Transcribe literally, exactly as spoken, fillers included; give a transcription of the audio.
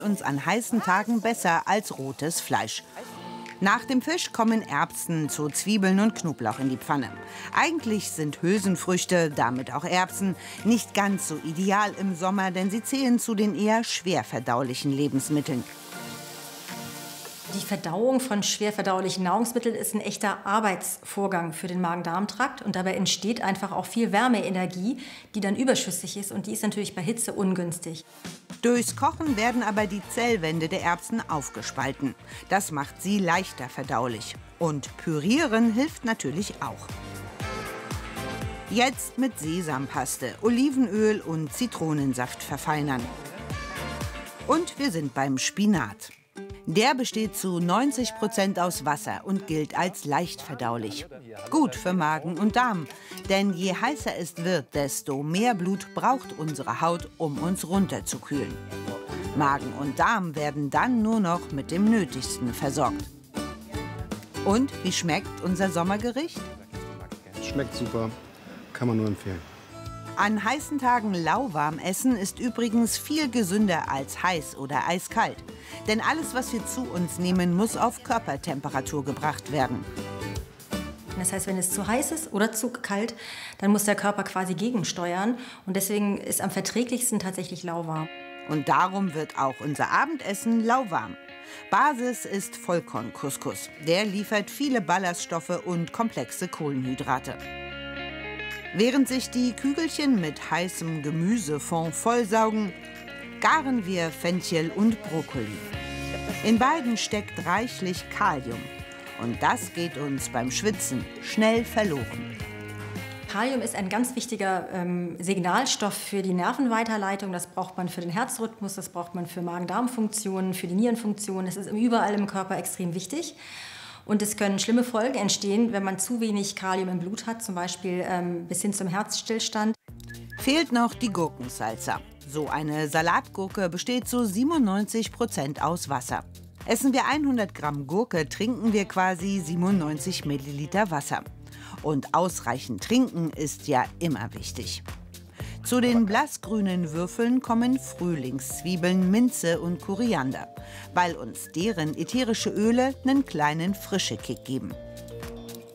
Uns an heißen Tagen besser als rotes Fleisch. Nach dem Fisch kommen Erbsen zu Zwiebeln und Knoblauch in die Pfanne. Eigentlich sind Hülsenfrüchte, damit auch Erbsen, nicht ganz so ideal im Sommer, denn sie zählen zu den eher schwer verdaulichen Lebensmitteln. Die Verdauung von schwer verdaulichen Nahrungsmitteln ist ein echter Arbeitsvorgang für den Magen-Darm-Trakt. Und dabei entsteht einfach auch viel Wärmeenergie, die dann überschüssig ist. Und die ist natürlich bei Hitze ungünstig. Durchs Kochen werden aber die Zellwände der Erbsen aufgespalten. Das macht sie leichter verdaulich. Und Pürieren hilft natürlich auch. Jetzt mit Sesampaste, Olivenöl und Zitronensaft verfeinern. Und wir sind beim Spinat. Der besteht zu neunzig Prozent aus Wasser und gilt als leicht verdaulich. Gut für Magen und Darm, denn je heißer es wird, desto mehr Blut braucht unsere Haut, um uns runterzukühlen. Magen und Darm werden dann nur noch mit dem Nötigsten versorgt. Und wie schmeckt unser Sommergericht? Schmeckt super, kann man nur empfehlen. An heißen Tagen lauwarm essen ist übrigens viel gesünder als heiß oder eiskalt. Denn alles, was wir zu uns nehmen, muss auf Körpertemperatur gebracht werden. Das heißt, wenn es zu heiß ist oder zu kalt, dann muss der Körper quasi gegensteuern. Und deswegen ist am verträglichsten tatsächlich lauwarm. Und darum wird auch unser Abendessen lauwarm. Basis ist Vollkorncouscous. Der liefert viele Ballaststoffe und komplexe Kohlenhydrate. Während sich die Kügelchen mit heißem Gemüsefond vollsaugen, garen wir Fenchel und Brokkoli. In beiden steckt reichlich Kalium. Und das geht uns beim Schwitzen schnell verloren. Kalium ist ein ganz wichtiger ähm, Signalstoff für die Nervenweiterleitung. Das braucht man für den Herzrhythmus, das braucht man für Magen-Darm-Funktionen, für die Nierenfunktionen. Das ist überall im Körper extrem wichtig. Und es können schlimme Folgen entstehen, wenn man zu wenig Kalium im Blut hat, zum Beispiel ähm, bis hin zum Herzstillstand. Fehlt noch die Gurkensalsa. So eine Salatgurke besteht zu siebenundneunzig Prozent aus Wasser. Essen wir hundert Gramm Gurke, trinken wir quasi siebenundneunzig Milliliter Wasser. Und ausreichend trinken ist ja immer wichtig. Zu den blassgrünen Würfeln kommen Frühlingszwiebeln, Minze und Koriander, weil uns deren ätherische Öle einen kleinen Frischekick geben.